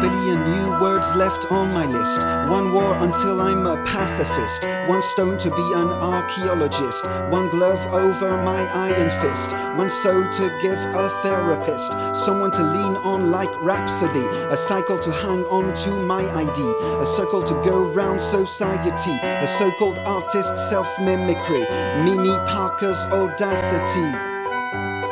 billion new words left on my list. One war until I'm a pacifist. One stone to be an archaeologist. One glove over my iron fist. One soul to give a therapist. Someone to lean on like Rhapsody. A cycle to hang on to my ID. A circle to go round society. A so-called artist's self-mimicry. Mimi Parker's audacity.